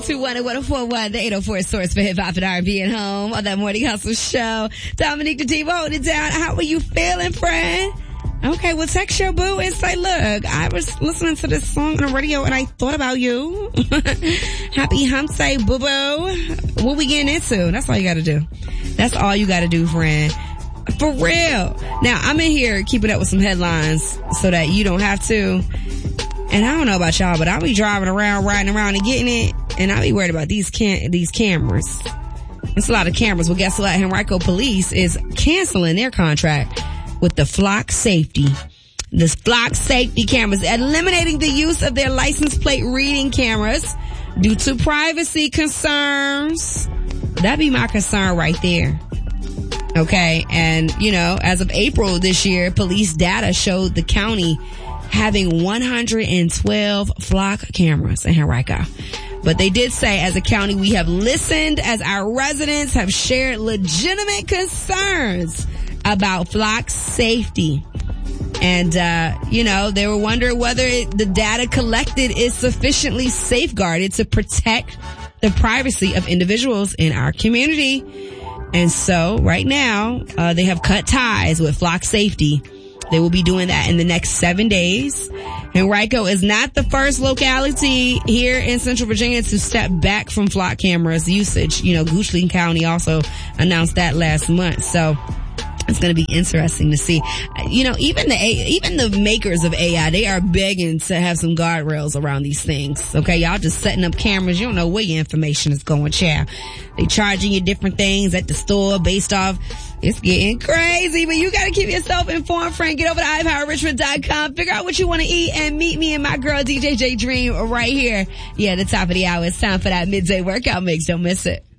1021 and 1041, the 804 source for hip hop and R&B at home on that Morning Hustle show. Dominique the Diva holding it down. How are you feeling, friend? Okay, well, text your boo and say, look, I was listening to this song on the radio and I thought about you. Happy hump day, boo-boo. What we getting into? That's all you gotta do. That's all you gotta do, friend. For real. Now, I'm in here keeping up with some headlines so that you don't have to. And I don't know about y'all, but I'll be driving around, riding around and getting it, and I'll be worried about these cameras. It's a lot of cameras. Well, guess what? Henrico Police is canceling their contract with the Flock Safety. The Flock Safety cameras, eliminating the use of their license plate reading cameras due to privacy concerns. That'd be my concern right there. Okay, and as of April this year, police data showed the county having 112 Flock cameras in Henrico. But they did say, as a county, we have listened as our residents have shared legitimate concerns about Flock safety. And, they were wondering whether the data collected is sufficiently safeguarded to protect the privacy of individuals in our community. And so, right now, they have cut ties with Flock Safety. They will be doing that in the next 7 days. Henrico is not the first locality here in Central Virginia to step back from Flock cameras usage. Goochland County also announced that last month. So it's going to be interesting to see. Even the makers of AI, they are begging to have some guardrails around these things. Okay, y'all just setting up cameras. You don't know where your information is going, child. They charging you different things at the store based off. It's getting crazy, but you gotta keep yourself informed, friend. Get over to iPowerRichmond.com. Figure out what you want to eat and meet me and my girl DJ J Dream right here. Yeah, the top of the hour. It's time for that midday workout mix. Don't miss it.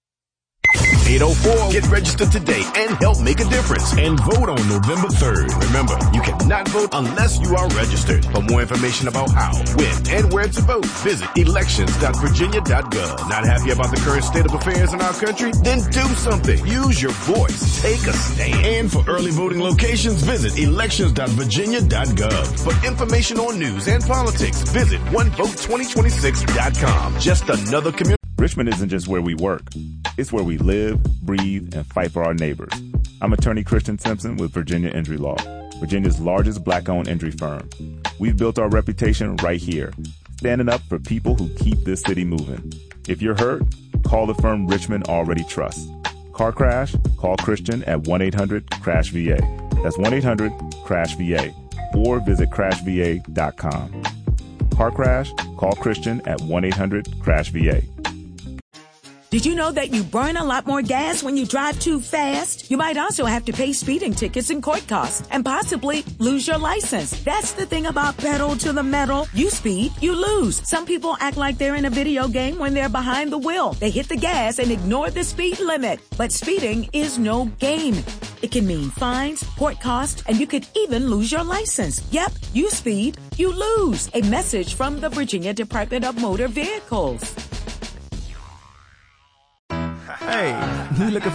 804. Get registered today and help make a difference. And vote on November 3rd. Remember, you cannot vote unless you are registered. For more information about how, when, and where to vote, visit elections.virginia.gov. Not happy about the current state of affairs in our country? Then do something. Use your voice. Take a stand. And for early voting locations, visit elections.virginia.gov. For information on news and politics, visit onevote2026.com. Just another community. Richmond isn't just where we work. It's where we live, breathe, and fight for our neighbors. I'm attorney Christian Simpson with Virginia Injury Law, Virginia's largest black-owned injury firm. We've built our reputation right here, standing up for people who keep this city moving. If you're hurt, call the firm Richmond already trusts. Car crash? Call Christian at 1-800-CRASH-VA. That's 1-800-CRASH-VA. Or visit crashva.com. Car crash? Call Christian at 1-800-CRASH-VA. Did you know that you burn a lot more gas when you drive too fast? You might also have to pay speeding tickets and court costs and possibly lose your license. That's the thing about pedal to the metal. You speed, you lose. Some people act like they're in a video game when they're behind the wheel. They hit the gas and ignore the speed limit. But speeding is no game. It can mean fines, court costs, and you could even lose your license. Yep, you speed, you lose. A message from the Virginia Department of Motor Vehicles. Hey, we looking